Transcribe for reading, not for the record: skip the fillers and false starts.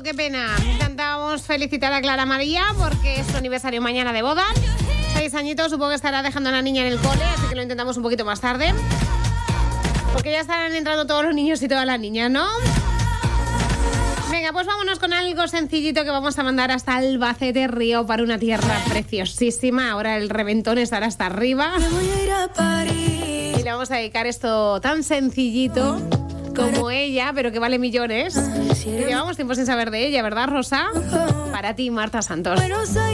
qué pena. Intentábamos felicitar a Clara María porque es su aniversario mañana de boda. 6 añitos, supongo que estará dejando a la niña en el cole, así que lo intentamos un poquito más tarde. Porque ya estarán entrando todos los niños y todas las niñas, ¿no? Venga, pues vámonos con algo sencillito que vamos a mandar hasta Albacete Río para una tierra preciosísima. Ahora el reventón estará hasta arriba. Y le vamos a dedicar esto tan sencillito como ella, pero que vale millones. Y llevamos tiempo sin saber de ella, ¿verdad, Rosa? Para ti, Marta Santos.